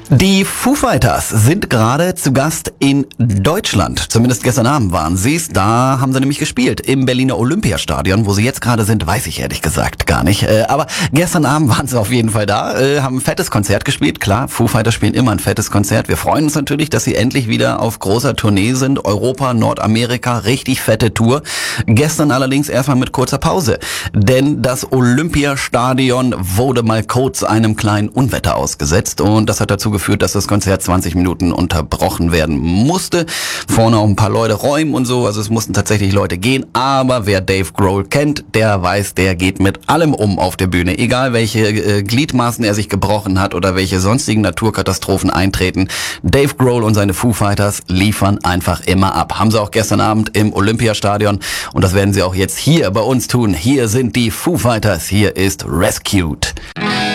Die Foo Fighters sind gerade zu Gast in Deutschland. Zumindest gestern Abend waren sie es. Da haben sie nämlich gespielt im Berliner Olympiastadion. Wo sie jetzt gerade sind, weiß ich ehrlich gesagt gar nicht. Aber gestern Abend waren sie auf jeden Fall da, haben ein fettes Konzert gespielt. Klar, Foo Fighters spielen immer ein fettes Konzert. Wir freuen uns natürlich, dass sie endlich wieder auf großer Tournee sind. Europa, Nordamerika, richtig fette Tour. Gestern allerdings erstmal mit kurzer Pause. Denn das Olympiastadion wurde mal kurz einem kleinen Unwetter ausgesetzt. Und das hat dazu geführt, dass das Konzert 20 Minuten unterbrochen werden musste. Vorne auch ein paar Leute räumen und so, also es mussten tatsächlich Leute gehen, aber wer Dave Grohl kennt, der weiß, der geht mit allem um auf der Bühne, egal welche Gliedmaßen er sich gebrochen hat oder welche sonstigen Naturkatastrophen eintreten. Dave Grohl und seine Foo Fighters liefern einfach immer ab. Haben sie auch gestern Abend im Olympiastadion und das werden sie auch jetzt hier bei uns tun. Hier sind die Foo Fighters, hier ist Rescued.